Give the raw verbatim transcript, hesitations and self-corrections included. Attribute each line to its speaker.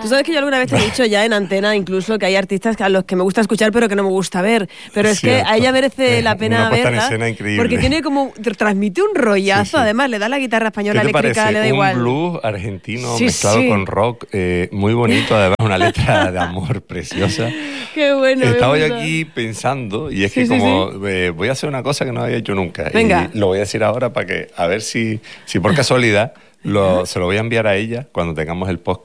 Speaker 1: Tú sabes que yo alguna vez te he dicho ya en antena incluso que hay artistas a los que me gusta escuchar pero que no me gusta ver. Pero es
Speaker 2: Cierto.
Speaker 1: que a ella merece la pena
Speaker 2: Una puesta en
Speaker 1: verla.
Speaker 2: escena increíble.
Speaker 1: Porque tiene como... transmite un rollazo.
Speaker 2: Sí, sí.
Speaker 1: Además, le da la guitarra española
Speaker 2: ¿Qué te
Speaker 1: eléctrica,
Speaker 2: parece?
Speaker 1: le da
Speaker 2: Un
Speaker 1: igual.
Speaker 2: blues argentino
Speaker 1: Sí,
Speaker 2: mezclado
Speaker 1: sí.
Speaker 2: con rock, eh, muy bonito, además una letra de amor preciosa.
Speaker 1: Qué bueno.
Speaker 2: Estaba yo
Speaker 1: gusta.
Speaker 2: aquí pensando, y es
Speaker 1: Sí,
Speaker 2: que
Speaker 1: sí,
Speaker 2: como
Speaker 1: sí.
Speaker 2: eh, voy a hacer una cosa que no había hecho nunca,
Speaker 1: Venga.
Speaker 2: y lo voy a decir ahora para que, a ver si, si por casualidad lo, se lo voy a enviar a ella cuando tengamos el podcast.